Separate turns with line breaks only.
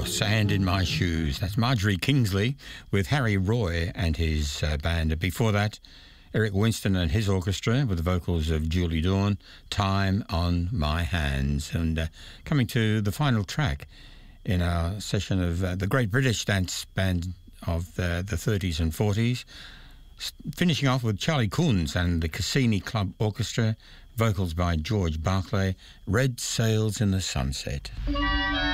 Sand in My Shoes. That's Marjorie Kingsley with Harry Roy and his band. Before that, Eric Winston and his orchestra with the vocals of Julie Dawn, Time on My Hands. And coming to the final track in our session of the Great British Dance Band of the 30s and 40s, finishing off with Charlie Kunz and the Cassini Club Orchestra, vocals by George Barclay, Red Sails in the Sunset.